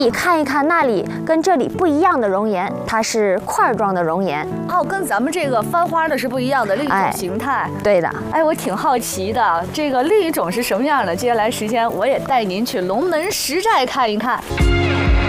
你看一看那里跟这里不一样的熔岩，它是块状的熔岩。 哦，跟咱们这个翻花的是不一样的另一种形态。 对的。 哎，我挺好奇的，这个另一种是什么样的？接下来时间我也带您去龙门石寨看一看。